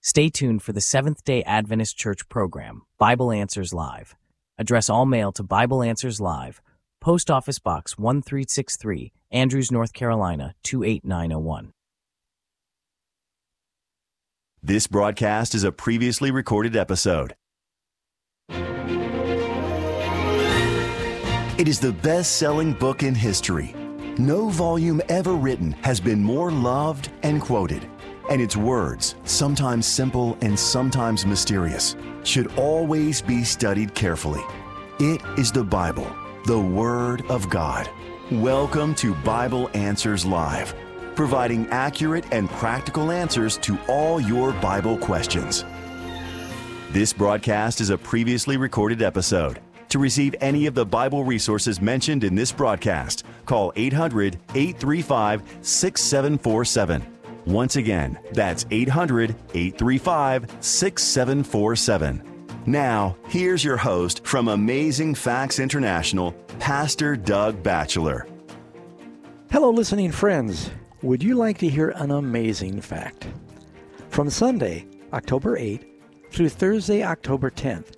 Stay tuned for the Seventh-day Adventist Church program, Bible Answers Live. Address all mail to Bible Answers Live, Post Office Box 1363, Andrews, North Carolina, 28901. This broadcast is a previously recorded episode. It is the best-selling book in history. No volume ever written has been more loved and quoted. And its words, sometimes simple and sometimes mysterious, should always be studied carefully. It is the Bible, the Word of God. Welcome to Bible Answers Live, providing accurate and practical answers to all your Bible questions. This broadcast is a previously recorded episode. To receive any of the Bible resources mentioned in this broadcast, call 800-835-6747. Once again, that's 800-835-6747. Now, here's your host from Amazing Facts International, Pastor Doug Batchelor. Hello, listening friends. Would you like to hear an amazing fact? From Sunday, October 8th, through Thursday, October 10th,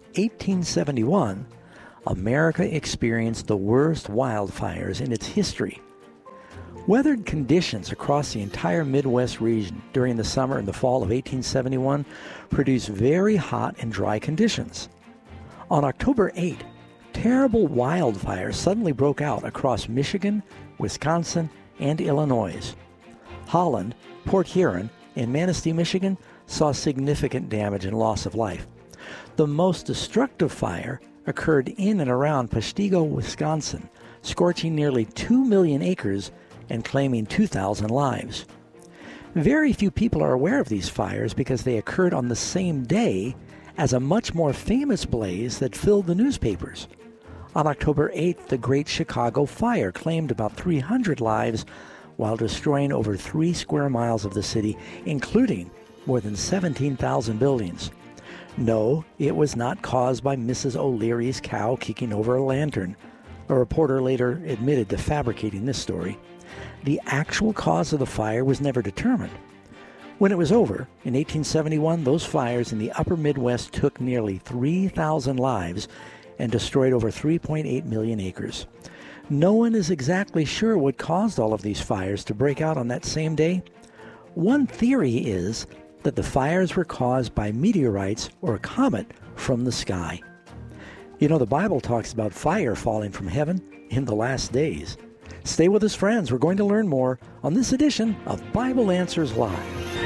1871, America experienced the worst wildfires in its history. Weather conditions across the entire Midwest region during the summer and the fall of 1871 produced very hot and dry conditions. On October 8, terrible wildfires suddenly broke out across Michigan, Wisconsin, and Illinois. Holland, Port Huron, and Manistee, Michigan saw significant damage and loss of life. The most destructive fire occurred in and around Peshtigo, Wisconsin, scorching nearly 2 million acres and claiming 2,000 lives. Very few people are aware of these fires because they occurred on the same day as a much more famous blaze that filled the newspapers. On October 8th, the Great Chicago Fire claimed about 300 lives while destroying over 3 square miles of the city, including more than 17,000 buildings. No, it was not caused by Mrs. O'Leary's cow kicking over a lantern. A reporter later admitted to fabricating this story. The actual cause of the fire was never determined. When it was over, in 1871, those fires in the upper Midwest took nearly 3,000 lives and destroyed over 3.8 million acres. No one is exactly sure what caused all of these fires to break out on that same day. One theory is that the fires were caused by meteorites or a comet from the sky. You know, the Bible talks about fire falling from heaven in the last days. Stay with us, friends. We're going to learn more on this edition of Bible Answers Live.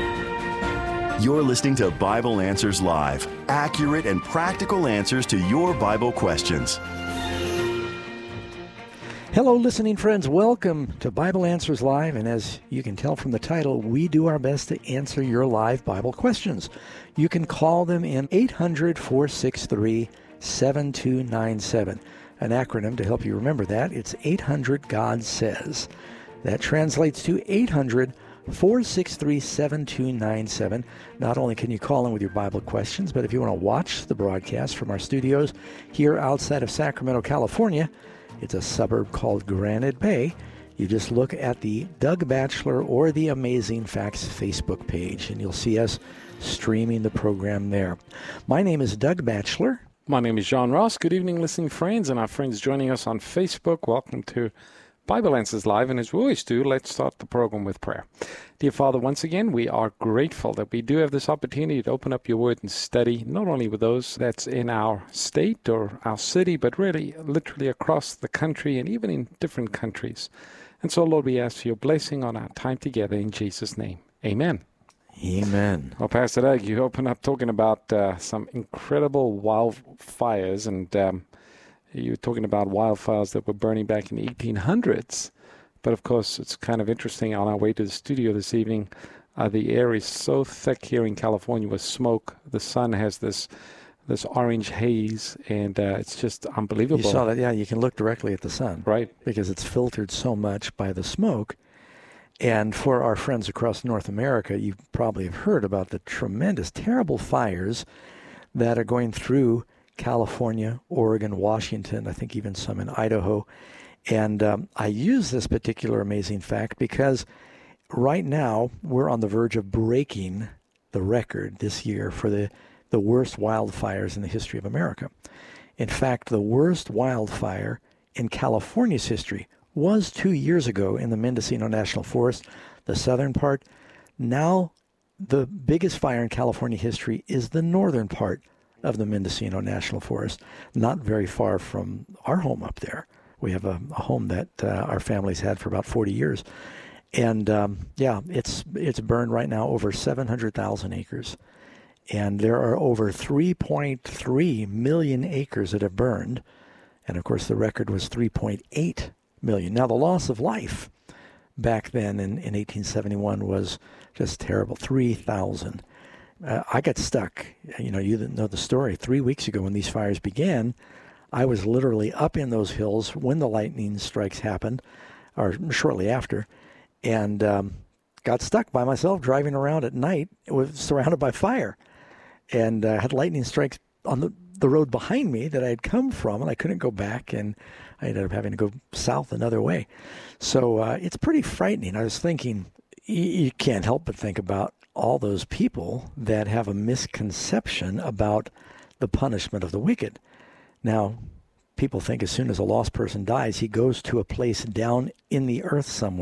You're listening to Bible Answers Live, accurate and practical answers to your Bible questions. Hello, listening friends. Welcome to Bible Answers Live. And as you can tell from the title, we do our best to answer your live Bible questions. You can call them in 800-463-7297. An acronym to help you remember that. It's 800 God Says. That translates to 800-463-7297. Not only can you call in with your Bible questions, but if you want to watch the broadcast from our studios here outside of Sacramento, California, it's a suburb called Granite Bay. You just look at the Doug Batchelor or the Amazing Facts Facebook page, and you'll see us streaming the program there. My name is Doug Batchelor. My name is John Ross. Good evening, listening friends, and our friends joining us on Facebook. Welcome to Bible Answers Live, and as we always do, let's start the program with prayer. Dear Father, once again, we are grateful that we do have this opportunity to open up your word and study, not only with those that's in our state or our city, but really, literally across the country and even in different countries. And so, Lord, we ask for your blessing on our time together in Jesus' name. Amen. Amen. Well, Pastor Doug, you open up talking about some incredible wildfires, and you were talking about wildfires that were burning back in the 1800s. But, of course, it's kind of interesting. On our way to the studio this evening, the air is so thick here in California with smoke. The sun has this orange haze, and it's just unbelievable. You saw that, yeah. You can look directly at the sun. Right. Because it's filtered so much by the smoke. And for our friends across North America, you probably have heard about the tremendous, terrible fires that are going through California, Oregon, Washington, I think even some in Idaho. And I use this particular amazing fact because right now we're on the verge of breaking the record this year for the worst wildfires in the history of America. In fact, the worst wildfire in California's history was 2 years ago in the Mendocino National Forest, the southern part. Now, the biggest fire in California history is the northern part of the Mendocino National Forest, not very far from our home up there. We have a home that our family's had for about 40 years. And it's burned right now over 700,000 acres. And there are over 3.3 million acres that have burned. And of course, the record was 3.8 million. Now, the loss of life back then in 1871 was just terrible, 3,000. I got stuck. You know the story. 3 weeks ago when these fires began, I was literally up in those hills when the lightning strikes happened, or shortly after, and got stuck by myself driving around at night. It was surrounded by fire, and had lightning strikes on the road behind me that I had come from, and I couldn't go back, and I ended up having to go south another way. So it's pretty frightening. I was thinking, you can't help but think about all those people that have a misconception about the punishment of the wicked. Now, people think as soon as a lost person dies, he goes to a place down in the earth somewhere